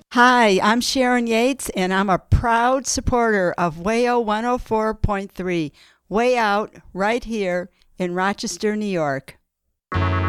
Hi, I'm Sharon Yates, and I'm a proud supporter of WAYO 104.3, Way Out, right here in Rochester, New York.